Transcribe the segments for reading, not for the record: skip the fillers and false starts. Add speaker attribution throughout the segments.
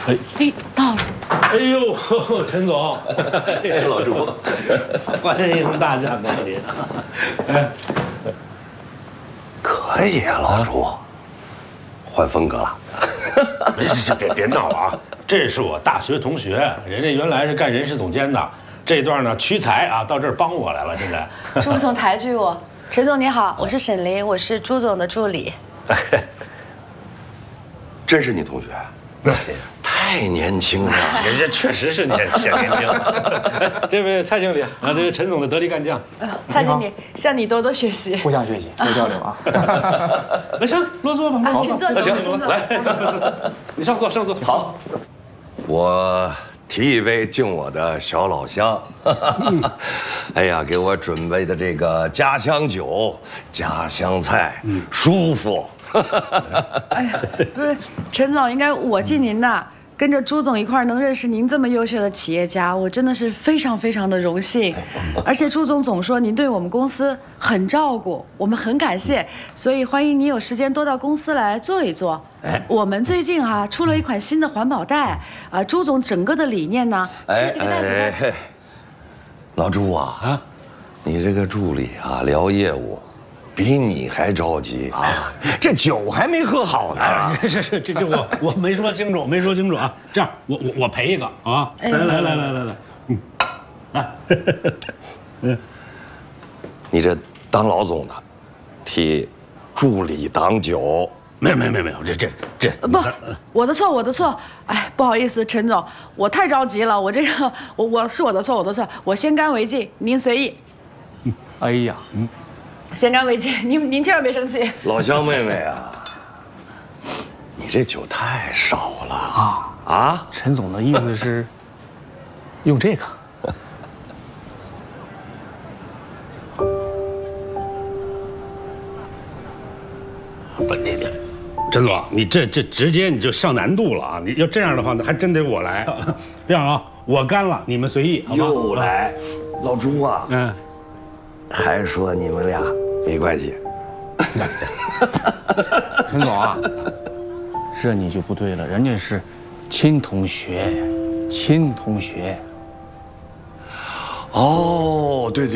Speaker 1: 哎，到了。
Speaker 2: 哎呦，陈总，老朱，欢迎大驾光临。哎，
Speaker 3: 可以啊，老朱，换风格了。
Speaker 2: 别闹了啊！这是我大学同学，人家原来是干人事总监的，这段呢屈才啊，到这儿帮我来了。现在，
Speaker 1: 朱总抬举我，陈总你好，我是沈林，我是朱总的助理。
Speaker 3: 真是你同学？太年轻了，
Speaker 2: 人家确实是显年轻。这位蔡经理啊，这个陈总的得力干将。
Speaker 1: 蔡经理，向你多多学习，
Speaker 4: 互相学习，多交流啊。
Speaker 2: 那行，落座吧。
Speaker 1: 好，请坐，请坐。
Speaker 2: 来，你上座，上座。
Speaker 3: 好，我提一杯敬我的小老乡。哎呀，给我准备的这个家乡酒、家乡菜，舒服。
Speaker 1: 哎呀，不是，陈总，应该我敬您的。跟着朱总一块儿能认识您这么优秀的企业家，我真的是非常非常的荣幸。而且朱总总说您对我们公司很照顾，我们很感谢，所以欢迎您有时间多到公司来坐一坐。我们最近出了一款新的环保袋，朱总整个的理念呢是这个袋子的。
Speaker 3: 老朱啊，你这个助理啊聊业务。比你还着急啊！这酒还没喝好呢。
Speaker 2: 是这我没说清楚，没说清楚啊。这样我赔一个啊！来，
Speaker 3: 你这当老总的，替助理挡酒。
Speaker 2: 没有，这
Speaker 1: 不，我的错。哎，不好意思，陈总，我太着急了，我这个我是我的错，我先干为敬，您随意。
Speaker 4: 哎呀，
Speaker 1: 先干为敬，您千万别生气。
Speaker 3: 老乡妹妹啊，你这酒太少了啊！
Speaker 4: 陈总的意思是用这个。
Speaker 2: 不，陈总，你这直接你就上难度了啊！你要这样的话，那还真得我来。这样啊，我干了，你们随意。
Speaker 3: 又来，老朱啊，还说你们俩没关系。
Speaker 4: 陈总啊，这你就不对了，人家是亲同学。
Speaker 3: 哦，对，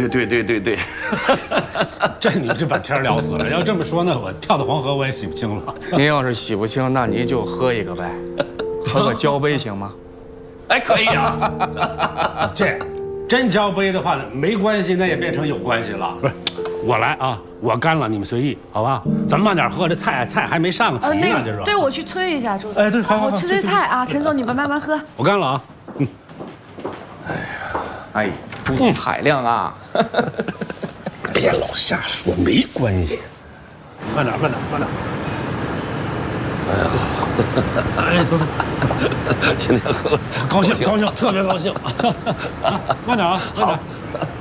Speaker 2: 这你们就把天聊死了。要这么说呢，我跳到黄河我也洗不清了。
Speaker 4: 您要是洗不清，那您就喝一个呗，喝个交杯行吗？
Speaker 3: 哎，可以啊。
Speaker 2: 这真交杯的话没关系，那也变成有关系了。不是，我来啊，我干了，你们随意，好吧？咱慢点喝，这菜还没上齐呢，这是。
Speaker 1: 对，我去催一下朱总。
Speaker 2: 哎，对，好，
Speaker 1: 我去催菜啊，陈总你们慢慢喝。
Speaker 2: 我干了啊。
Speaker 4: 哎呀，朱总海量啊！
Speaker 2: 别老瞎说，没关系。慢点。哎，走。
Speaker 3: 今天喝
Speaker 2: 高兴，特别高兴。慢点啊，慢点。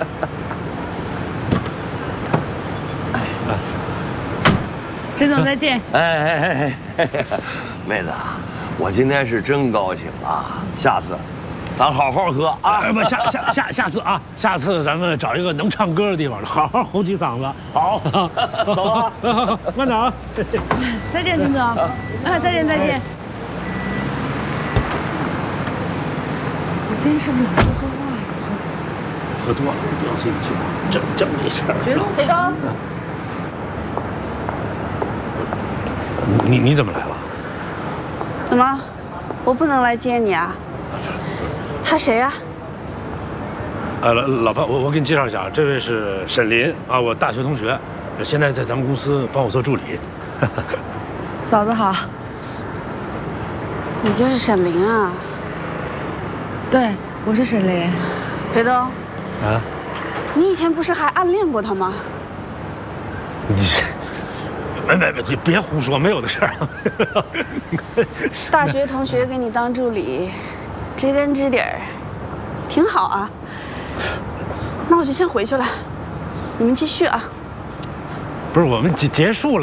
Speaker 1: 陈总再见。
Speaker 3: 哎，妹子，我今天是真高兴啊！下次咱好好喝啊！
Speaker 2: 不，下次啊，下次咱们找一个能唱歌的地方，好好吼几嗓子。
Speaker 3: 好，走啊，
Speaker 2: 慢点啊！
Speaker 1: 再见，陈总。再见。我今天是不是喝多了？
Speaker 2: 喝多了，不要心里去，真没事。
Speaker 1: 裴刚，
Speaker 2: 你怎么来了？
Speaker 5: 怎么，我不能来接你啊？他谁呀？
Speaker 2: 老潘，我给你介绍一下，这位是沈林啊，我大学同学，现在在咱们公司帮我做助理。
Speaker 1: 嫂子好。
Speaker 5: 你就是沈林啊？
Speaker 1: 对，我是沈林。
Speaker 5: 裴东。
Speaker 2: 啊？
Speaker 5: 你以前不是还暗恋过他吗？
Speaker 2: 你别胡说，没有的事儿。
Speaker 5: 大学同学给你当助理，知根知底儿，挺好啊。那我就先回去了，你们继续啊。
Speaker 2: 不是，我们结束了。